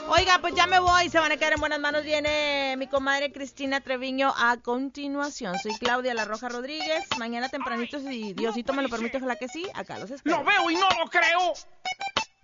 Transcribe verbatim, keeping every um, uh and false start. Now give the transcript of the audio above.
Oiga, pues ya me voy, se van a quedar en buenas manos. Viene mi comadre Cristina Treviño a continuación. Soy Claudia La Roja Rodríguez. Mañana tempranito, si Diosito me lo permite, ojalá que sí, acá los espero. ¡Lo veo y no lo creo!